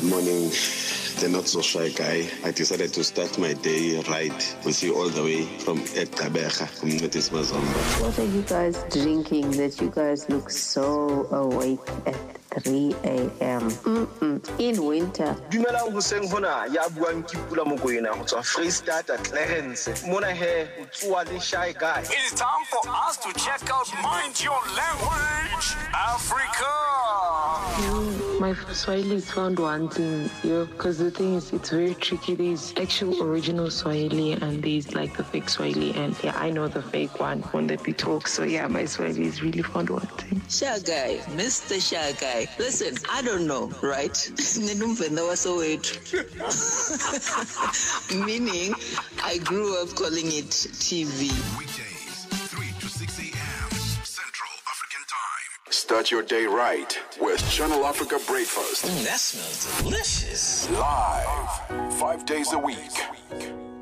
morning, the not so shy guy. I decided to start my day right with you all the way from Ekabeja, from Netis Mazomba. What are you guys drinking that you guys look so awake at 3 a.m.? In winter. Dumelang hoseng hona ya buang ke Pula Mokoena go tswa Freestata Clarence. Mona he o tswa le shy guy. It is time for us to check out Mind Your Language Africa. My Swahili is found wanting, because the thing is, it's very tricky. There's actual original Swahili and there's like the fake Swahili, and yeah, I know the fake one when they talk. So yeah, my Swahili is really found wanting. Shy guy, Mr. Shy guy. Listen, I don't know, right? Meaning, I grew up calling it TV. Weekdays, 3 to 6 a.m. Central African Time. Start your day right with Channel Africa Breakfast. That smells delicious. Live, 5 days a week.